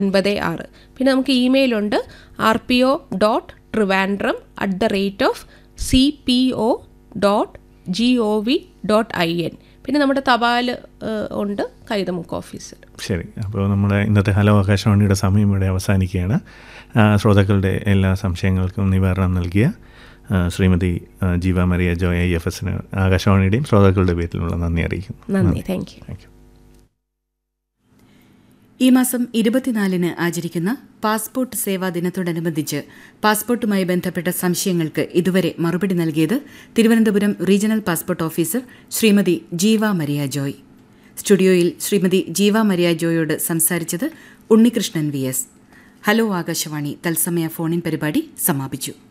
96. പിന്നെ നമുക്ക് ഇമെയിലുണ്ട് rpo.trivandrum@cpo.gov.in. പിന്നെ നമ്മുടെ തപാൽ ഉണ്ട്, കൈതമുക്ക് ഓഫീസിൽ. ശരി, അപ്പോൾ നമ്മുടെ ഇന്നത്തെ ഹലോ ആകാശവാണിയുടെ സമയം ഇവിടെ അവസാനിക്കുകയാണ്. ശ്രോതാക്കളുടെ എല്ലാ സംശയങ്ങൾക്കും നിവാരണം നൽകിയ ശ്രീമതി ജീവ മരിയ ജോയ് IFSന് ആകാശവാണിയുടെയും ശ്രോതാക്കളുടെ പേരിലുള്ള നന്ദി അറിയിക്കുന്നു. നന്ദി. Thank you. ഈ മാസം 24-ന് ആചരിക്കുന്ന പാസ്പോർട്ട് സേവാ ദിനത്തോടനുബന്ധിച്ച് പാസ്പോർട്ടുമായി ബന്ധപ്പെട്ട സംശയങ്ങൾക്ക് ഇതുവരെ മറുപടി നൽകിയത് Thiruvananthapuram regional passport officer Shrimati ജീവ മരിയ ജോയ്. സ്റ്റുഡിയോയിൽ ശ്രീമതി ജീവ മരിയ ജോയോട് സംസാരിച്ചത് ഉണ്ണികൃഷ്ണൻ VS. ഹലോ ആകാശവാണി തത്സമയ ഫോണിൻ പരിപാടി സമാപിച്ചു.